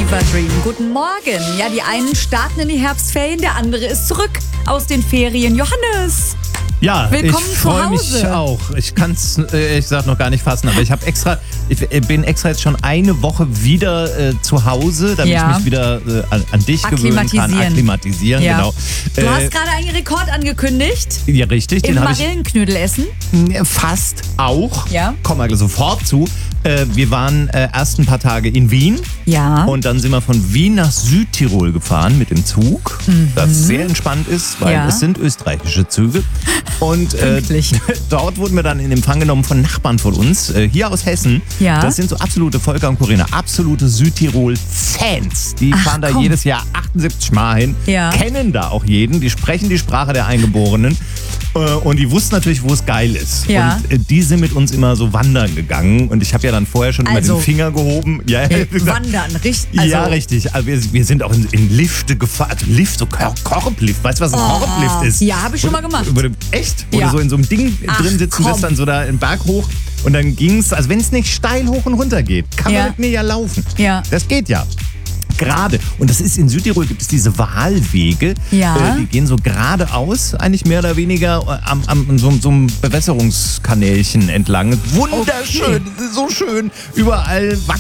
Fever Dream. Guten Morgen. Ja, die einen starten in die Herbstferien, der andere ist zurück aus den Ferien. Johannes! Ja, Willkommen ich zu freue mich Hause. auch. Ich kann es ehrlich gesagt noch gar nicht fassen, aber ich bin extra jetzt schon eine Woche wieder zu Hause, damit Ja. ich mich wieder an dich gewöhnen kann. Akklimatisieren, Ja. genau. Du hast gerade einen Rekord angekündigt. Ja, richtig, Im den habe ich Marillenknödel essen. fast auch. Ja. Kommen wir sofort zu. Wir waren erst ein paar Tage in Wien. Ja. Und dann sind wir von Wien nach Südtirol gefahren mit dem Zug, das sehr entspannt ist, weil Ja. es sind österreichische Züge. Und Pünktlich. dort wurden wir dann in Empfang genommen von Nachbarn von uns, hier aus Hessen. Ja. Das sind so absolute Volker und Corinna, absolute Südtirol-Fans. Die fahren da komm. jedes Jahr 78 Mal hin, Ja. kennen da auch jeden, die sprechen die Sprache der Eingeborenen. Und die wussten natürlich, wo es geil ist. Ja. Und die sind mit uns immer so wandern gegangen. Und ich habe ja dann vorher schon immer Also, den Finger gehoben. Ja, Wandern, richtig. Also, ja, richtig. Also wir sind auch in Lifte gefahren. Also Lift, so Korblift. Weißt du, was ein Korblift ist? Ja, habe ich schon mal gemacht. Echt? Wo Ja. du so in so einem Ding Ach, drin sitzen komm. bist, dann so da im Berg hoch. Und dann ging's, also wenn es nicht steil hoch und runter geht, kann Ja. man mit mir ja laufen. Ja. Das geht ja. Gerade. Und das ist in Südtirol gibt es diese Wahlwege. Ja. Die gehen so geradeaus, eigentlich mehr oder weniger am so einem Bewässerungskanälchen entlang. Wunderschön, so schön. Überall